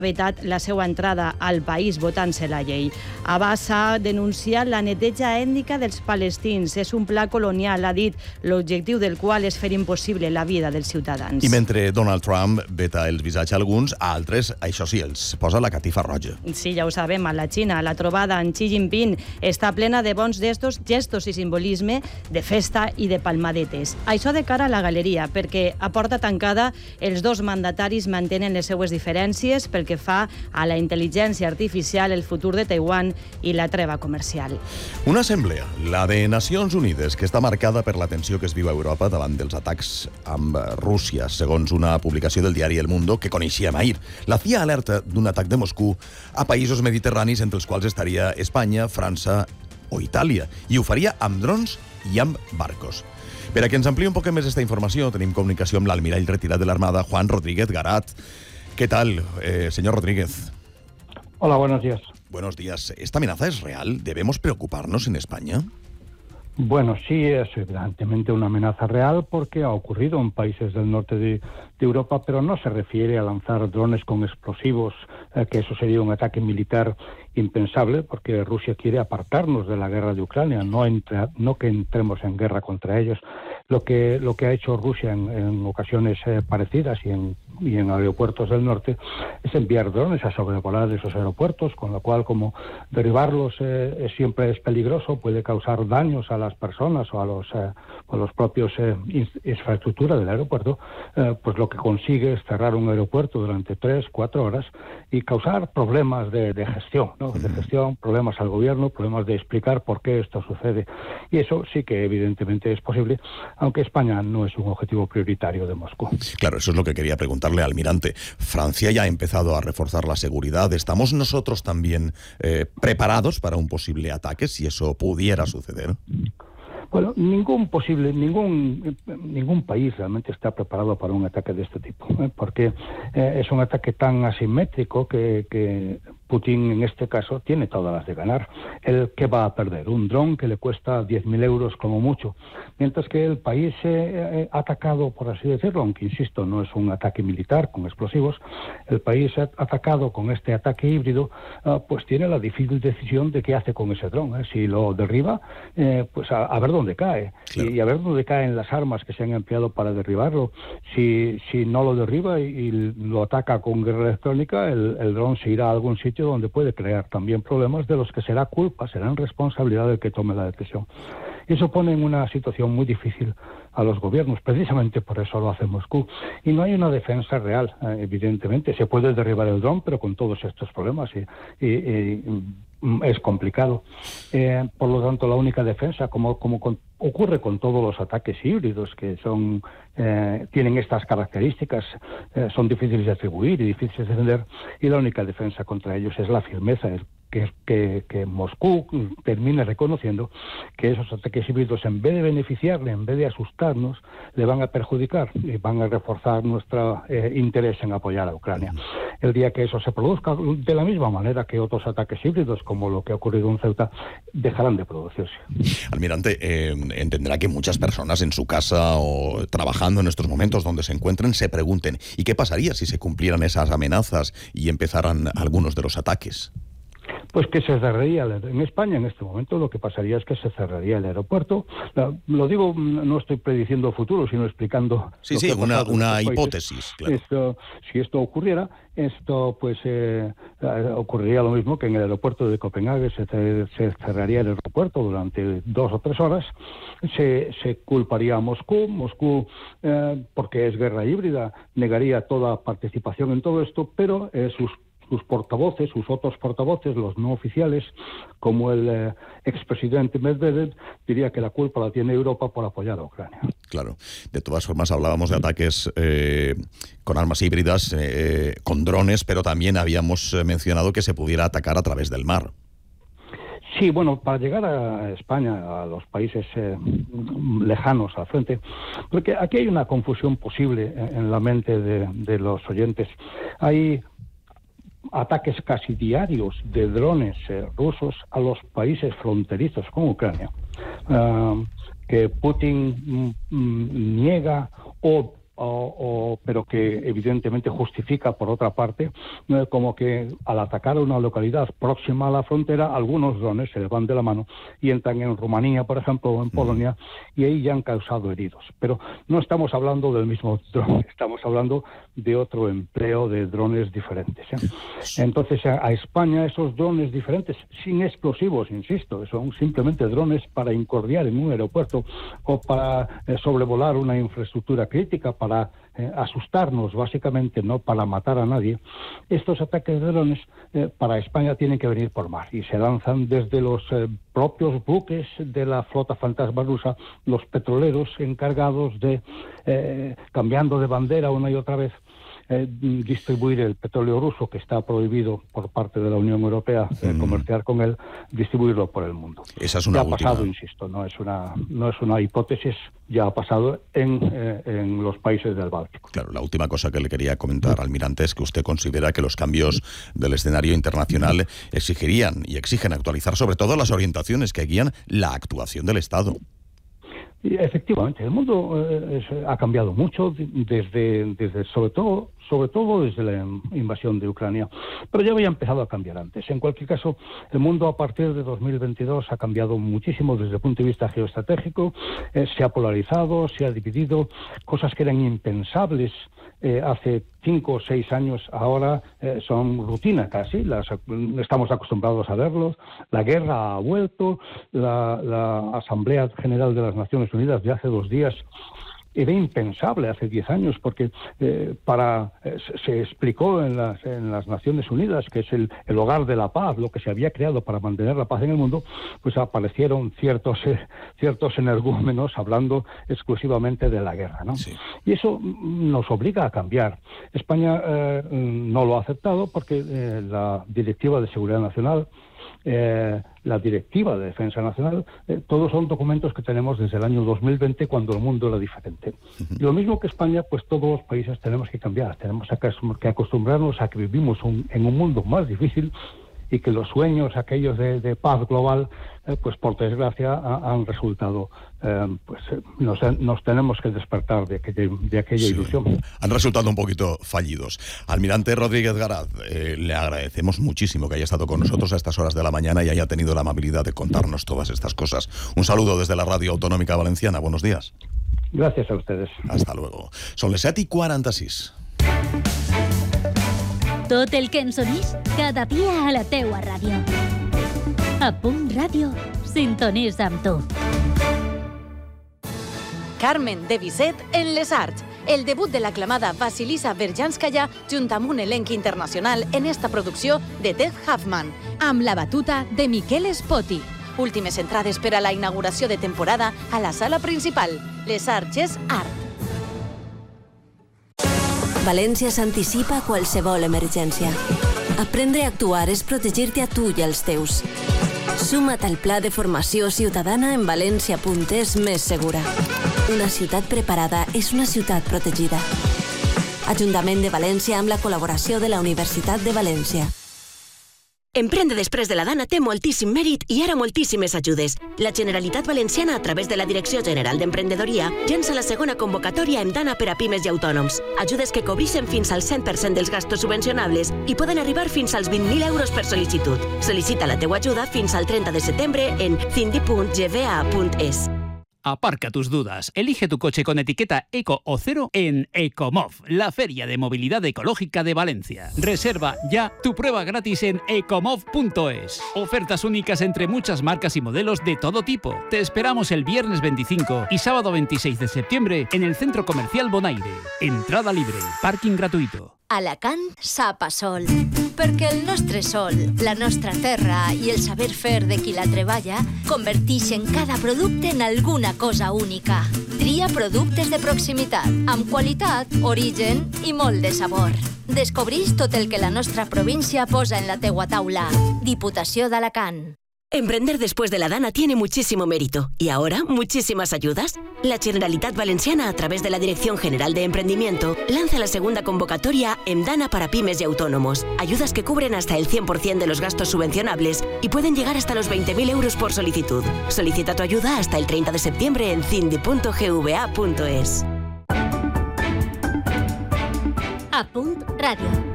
vetat la seva entrada al país votant-se la llei. Abbas ha denunciat la neteja ètnica dels palestins. És un pla colonial, ha dit, l'objectiu del qual és fer impossible la vida dels ciutadans. I mentre Donald Trump veta els visats a alguns, a altres, això sí, els posa la catifa roja. Sí, ja ho sabem, a la Xina, la trobada amb Xi Jinping està plena de bons gestos i simbolisme, de festa i de palmadetes. Això de cara a la galeria, perquè a porta tancada els dos mandataris mantenen les seues diferències pel que fa a la intel·ligència artificial, el futur de Taiwan i la treva comercial. Una assemblea, la de Nacions Unides, que està marcada per la tensió que es viu a Europa davant dels atacs amb Rússia, segons una publicació del diari El Mundo que coneixíem ahir. La CIA alerta d'un atac de Moscou a països mediterranis, entre els quals estaria Espanya, França o Itàlia, i ho faria amb drons i amb barcos. Per a que ens ampliï un poc més esta informació, tenim comunicació amb l'almirall retirat de l'Armada, Juan Rodríguez Garat. ¿Qué tal, señor Rodríguez? Hola, buenos días. Buenos días. ¿Esta amenaza es real? ¿Debemos preocuparnos en España? Bueno, sí, es evidentemente una amenaza real porque ha ocurrido en países del norte de Europa, pero no se refiere a lanzar drones con explosivos, que eso sería un ataque militar impensable, porque Rusia quiere apartarnos de la guerra de Ucrania, no que entremos en guerra contra ellos. Lo que ha hecho Rusia en ocasiones parecidas y en aeropuertos del norte es enviar drones a sobrevolar esos aeropuertos, con lo cual, como derribarlos siempre es peligroso, puede causar daños a las personas o a los propios infraestructura del aeropuerto, pues lo que consigue es cerrar un aeropuerto durante 3-4 horas y causar problemas de gestión, ¿no? De gestión, problemas al gobierno, problemas de explicar por qué esto sucede. Y eso sí que evidentemente es posible, aunque España no es un objetivo prioritario de Moscú. Claro, eso es lo que quería preguntarle, almirante. Francia ya ha empezado a reforzar la seguridad. ¿Estamos nosotros también preparados para un posible ataque, si eso pudiera suceder? Bueno, ningún país realmente está preparado para un ataque de este tipo, porque es un ataque tan asimétrico que Putin, en este caso, tiene todas las de ganar. ¿El qué va a perder? Un dron que le cuesta 10.000 euros como mucho. Mientras que el país atacado, por así decirlo, aunque insisto, no es un ataque militar con explosivos, el país atacado con este ataque híbrido, pues tiene la difícil decisión de qué hace con ese dron. Si lo derriba, pues a ver dónde cae. Claro. Y a ver dónde caen las armas que se han empleado para derribarlo. Si no lo derriba y lo ataca con guerra electrónica, el dron se irá a algún sitio donde puede crear también problemas de los que serán responsabilidad del que tome la decisión. Y eso pone en una situación muy difícil a los gobiernos, precisamente por eso lo hace Moscú. Y no hay una defensa real, evidentemente. Se puede derribar el dron, pero con todos estos problemas y es complicado. Por lo tanto, la única defensa, como ocurre con todos los ataques híbridos, que tienen estas características, son difíciles de atribuir y difíciles de defender, y la única defensa contra ellos es la firmeza, que Moscú termine reconociendo que esos ataques híbridos, en vez de beneficiarle, en vez de asustarnos, le van a perjudicar y van a reforzar nuestro interés en apoyar a Ucrania. El día que eso se produzca, de la misma manera que otros ataques híbridos, como lo que ha ocurrido en Ceuta, dejarán de producirse. Almirante, entenderá que muchas personas en su casa o trabajando en estos momentos donde se encuentren se pregunten, ¿y qué pasaría si se cumplieran esas amenazas y empezaran algunos de los ataques? Pues que se cerraría. En España en este momento lo que pasaría es que se cerraría el aeropuerto. Lo digo, no estoy prediciendo el futuro, sino explicando... Sí, una hipótesis. Claro. Si esto ocurriera, pues ocurriría lo mismo que en el aeropuerto de Copenhague. Se cerraría el aeropuerto durante 2 o 3 horas. Se culparía a Moscú, porque es guerra híbrida, negaría toda participación en todo esto, pero sus portavoces, sus otros portavoces, los no oficiales, como el expresidente Medvedev, diría que la culpa la tiene Europa por apoyar a Ucrania. Claro. De todas formas, hablábamos de ataques con armas híbridas, con drones, pero también habíamos mencionado que se pudiera atacar a través del mar. Sí, bueno, para llegar a España, a los países lejanos al frente, porque aquí hay una confusión posible en la mente de los oyentes. Hay ataques casi diarios de drones rusos a los países fronterizos con Ucrania, que Putin niega o pero que evidentemente justifica, por otra parte, como que al atacar una localidad próxima a la frontera, algunos drones se les van de la mano y entran en Rumanía, por ejemplo, o en Polonia, y ahí ya han causado heridos. Pero no estamos hablando del mismo dron, estamos hablando de otro empleo de drones diferentes. Entonces, a España esos drones diferentes, sin explosivos, insisto, son simplemente drones para incordiar en un aeropuerto o para sobrevolar una infraestructura crítica, para asustarnos, básicamente, no para matar a nadie. Estos ataques de drones para España tienen que venir por mar y se lanzan desde los propios buques de la flota fantasma rusa, los petroleros encargados de, cambiando de bandera una y otra vez, distribuir el petróleo ruso, que está prohibido por parte de la Unión Europea comerciar con él, distribuirlo por el mundo. Esa es una ya ha pasado, insisto, no es una hipótesis, ya ha pasado en los países del Báltico. Claro, la última cosa que le quería comentar, almirante, es que usted considera que los cambios del escenario internacional exigirían y exigen actualizar sobre todo las orientaciones que guían la actuación del Estado. Y efectivamente, el mundo ha cambiado mucho desde sobre todo desde la invasión de Ucrania, pero ya había empezado a cambiar antes. En cualquier caso, el mundo a partir de 2022 ha cambiado muchísimo desde el punto de vista geoestratégico, se ha polarizado, se ha dividido, cosas que eran impensables hace 5 o 6 años, ahora son rutina casi, estamos acostumbrados a verlos. La guerra ha vuelto, la Asamblea General de las Naciones Unidas de hace 2 días era impensable hace 10 años, porque se explicó en las Naciones Unidas, que es el hogar de la paz, lo que se había creado para mantener la paz en el mundo, pues aparecieron ciertos energúmenos hablando exclusivamente de la guerra, ¿no? Sí. Y eso nos obliga a cambiar. España no lo ha aceptado porque la Directiva de Seguridad Nacional, la Directiva de Defensa Nacional, todos son documentos que tenemos desde el año 2020, cuando el mundo era diferente. Y lo mismo que España, pues todos los países tenemos que cambiar, tenemos que acostumbrarnos a que vivimos en un mundo más difícil, y que los sueños aquellos de paz global, pues por desgracia han resultado, nos tenemos que despertar de aquella ilusión. Han resultado un poquito fallidos. Almirante Rodríguez Garat, le agradecemos muchísimo que haya estado con nosotros a estas horas de la mañana y haya tenido la amabilidad de contarnos todas estas cosas. Un saludo desde la Radio Autonómica Valenciana. Buenos días. Gracias a ustedes. Hasta luego. Son les 7:46. Tot el que ens unís cada dia a la teua ràdio. A Punt Ràdio, sintonitza amb tu. Carmen de Bizet en Les Arts. El debut de l'aclamada Vasilisa Berjanskaya junt amb un elenc internacional en esta producció de Ted Huffman, amb la batuta de Miquel Spoti. Últimes entrades per a la inauguració de temporada a la sala principal. Les Arts és art. València s'anticipa a qualsevol emergència. Aprendre a actuar és protegir-te a tu i als teus. Suma't al pla de formació ciutadana en València.es més segura. Una ciutat preparada és una ciutat protegida. Ajuntament de València amb la col·laboració de la Universitat de València. Emprendre després de la Dana té moltíssim mèrit i ara moltíssimes ajudes. La Generalitat Valenciana, a través de la Direcció General d'Emprenedoria, llença la segona convocatòria en Dana per a pimes i autònoms. Ajudes que cobreixen fins al 100% dels gastos subvencionables i poden arribar fins als 20.000 euros per sol·licitud. Sol·licita la teua ajuda fins al 30 de setembre en cindi.gva.es. Aparca tus dudas. Elige tu coche con etiqueta Eco o Cero en Ecomov, la feria de movilidad ecológica de Valencia. Reserva ya tu prueba gratis en ecomov.es. Ofertas únicas entre muchas marcas y modelos de todo tipo. Te esperamos el viernes 25 y sábado 26 de septiembre en el Centro Comercial Bonaire. Entrada libre, parking gratuito. Alacant sap a sol, perquè el nostre sol, la nostra terra i el saber fer de qui la treballa converteixen cada producte en alguna cosa única. Tria productes de proximitat, amb qualitat, origen i molt de sabor. Descobreix tot el que la nostra província posa en la teua taula. Diputació d'Alacant. Emprender después de la Dana tiene muchísimo mérito. ¿Y ahora muchísimas ayudas? La Generalitat Valenciana, a través de la Dirección General de Emprendimiento, lanza la segunda convocatoria en Dana para pymes y autónomos. Ayudas que cubren hasta el 100% de los gastos subvencionables y pueden llegar hasta los 20.000 euros por solicitud. Solicita tu ayuda hasta el 30 de septiembre en cindi.gva.es. Punto Radio.